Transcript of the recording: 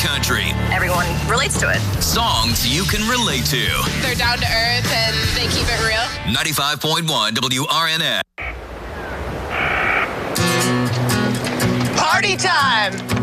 country. Everyone relates to it. Songs you can relate to. They're down to earth and they keep it real. 95.1 WRNS. Party time!